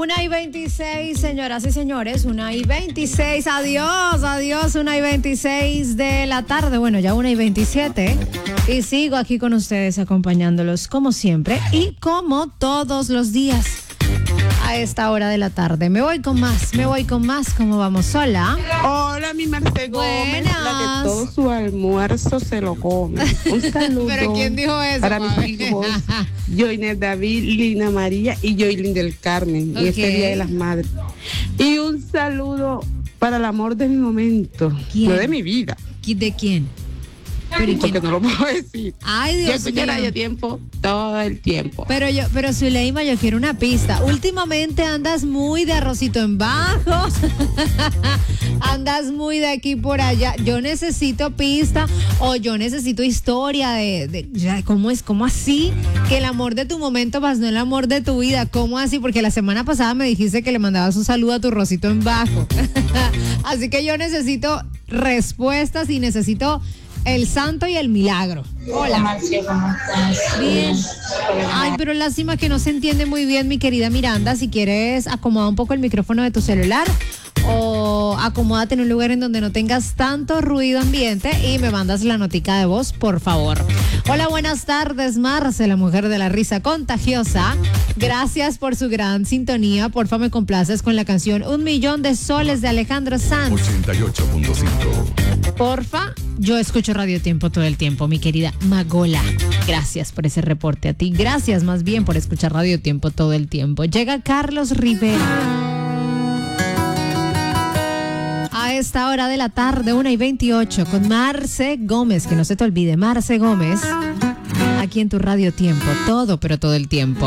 1:26, señoras y señores, 1:26, adiós, 1:26 de la tarde, bueno, ya 1:27, y sigo aquí con ustedes acompañándolos como siempre y como todos los días a esta hora de la tarde. Me voy con más, ¿cómo vamos? Hola. Hola, mi Marce Gómez, la que todo su almuerzo se lo come. Un saludo. ¿Pero quién dijo eso? Para mis hijos, Joiner David, Lina María y Joylin del Carmen, en este Día de las Madres. Y un saludo para el amor de mi momento, ¿Quién? no de mi vida. ¿De quién? Porque no lo puedo decir. Ay, Dios yo escucho mío. Radio Tiempo todo el tiempo. Pero Zuleima, yo quiero una pista. Últimamente andas muy de arrocito en bajo. Andas muy de aquí por allá. Yo necesito pista o yo necesito historia de ¿cómo es? ¿Cómo así? Que el amor de tu momento más no el amor de tu vida. ¿Cómo así? Porque la semana pasada me dijiste que le mandabas un saludo a tu rosito en bajo. Así que yo necesito respuestas y necesito el santo y el milagro. Hola. Marcia, ¿cómo estás? Bien. Ay, pero lástima que no se entiende muy bien, mi querida Miranda. Si quieres, acomoda un poco el micrófono de tu celular o acomódate en un lugar en donde no tengas tanto ruido ambiente y me mandas la notica de voz, por favor. Hola, buenas tardes, Marce, la mujer de la risa contagiosa. Gracias por su gran sintonía. Porfa, me complaces con la canción 1,000,000 de soles de Alejandro Sanz. 88.5. Porfa, yo escucho Radio Tiempo todo el tiempo, mi querida Magola. Gracias por ese reporte a ti. Gracias más bien por escuchar Radio Tiempo todo el tiempo. Llega Carlos Rivera. A esta hora de la tarde, 1:28, con Marce Gómez, que no se te olvide, Marce Gómez, aquí en tu Radio Tiempo, todo, pero todo el tiempo.